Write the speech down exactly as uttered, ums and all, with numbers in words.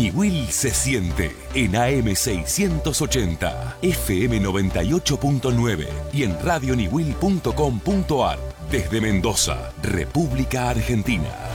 Ñiwil se siente en A M seiscientos ochenta, F M noventa y ocho punto nueve y en radio ñiwil punto com punto ar. Desde Mendoza, República Argentina.